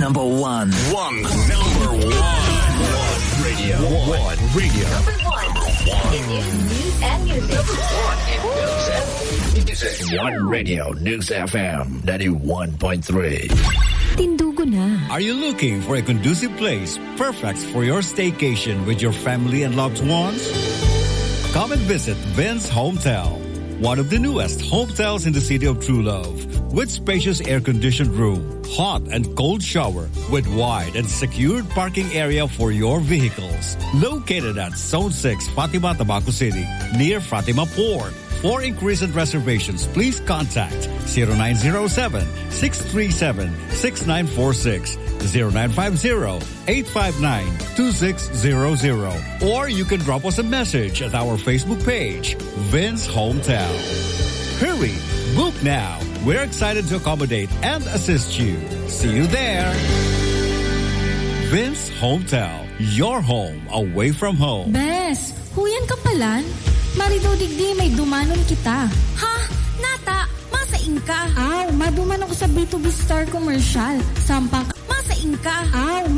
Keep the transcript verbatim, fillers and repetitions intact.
number one. One. Number one. One radio. One radio. Number one. In news and music. Number one in news and music. One radio. News F M ninety-one point three. Tindugo na. Are you looking for a conducive place perfect for your staycation with your family and loved ones? Come and visit Vince Hometel, one of the newest hotels in the city of True Love, with spacious air-conditioned room, hot and cold shower, with wide and secured parking area for your vehicles. Located at Zone six, Fatima, Tabaco City, near Fatima Port. For inquiries and reservations, please contact zero nine zero seven, six three seven, six nine four six, zero nine five zero, eight five nine, two six zero zero. Or you can drop us a message at our Facebook page, Vince Hometel. Hurry! Book now. We're excited to accommodate and assist you. See you there. Vince Hometel. Your home away from home. Bes, huyan ka palan? Marido digdi may dumanon kita. Ha? Nata, masaing ka. Aw, maduman ako sa B two B Star Commercial. Sampang masaing ka. Aw,